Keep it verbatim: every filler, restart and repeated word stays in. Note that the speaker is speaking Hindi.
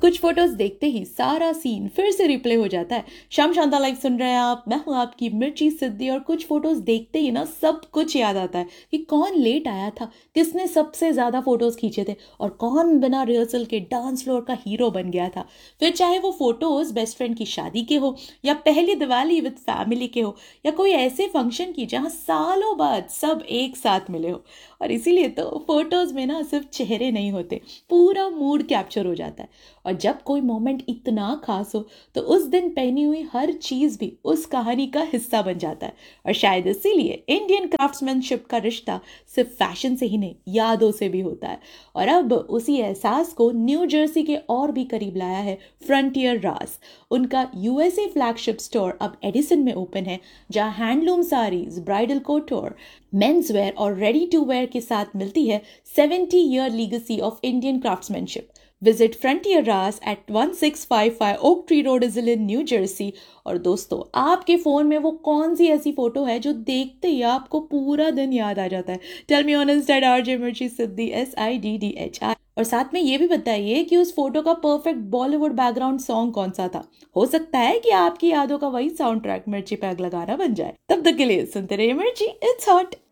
कुछ फोटोज देखते ही सारा सीन फिर से रिप्ले हो जाता है। शाम शांता लाइव सुन रहे हैं आप, मैं हूं आपकी मिर्ची सिद्धि। और कुछ फोटोज देखते ही ना सब कुछ याद आता है कि कौन लेट आया था, किसने सबसे ज्यादा फोटोज खींचे थे और कौन बिना रिहर्सल के डांस फ्लोर का हीरो बन गया था। फिर चाहे वो फोटोज बेस्ट फ्रेंड की शादी के हो, या पहली दिवाली विद फैमिली के हो, या कोई ऐसे फंक्शन की जहां सालों बाद सब एक साथ मिले हो। और इसीलिए तो फोटोज में ना सिर्फ चेहरे नहीं होते, पूरा मूड कैप्चर हो जाता है। और जब कोई मोमेंट इतना खास हो तो उस दिन पहनी हुई हर चीज भी उस कहानी का हिस्सा बन जाता है। और शायद इसीलिए इंडियन क्राफ्ट्समैनशिप का रिश्ता सिर्फ फैशन से ही नहीं, यादों से भी होता है। और अब उसी एहसास को न्यू जर्सी के और भी करीब लाया है फ्रंटियर रास। उनका यूएसए फ्लैगशिप स्टोर अब एडिसन में ओपन है, जहां handloom saris, bridal कोटोर, men's wear और रेडी टू वेयर के साथ मिलती है seventy year legacy of Indian craftsmanship. Visit Frontier Ras at one six five five Oak Tree Road, Islin, New Jersey। और दोस्तों, आपके फोन में वो कौन सी ऐसी फोटो है जो देखते ही आपको पूरा दिन याद आ जाता है? Tell me on Insta RJ मिर्ची सिद्धि, S I D D H I. और साथ में ये भी बताइए कि उस फोटो का परफेक्ट बॉलीवुड बैकग्राउंड सॉन्ग कौन सा था। हो सकता है कि आपकी यादों का वही साउंड ट्रैक मिर्ची पैग लगाना बन जाए। तब तक के लिए सुनते रहिए मिर्ची, इट्स हॉट।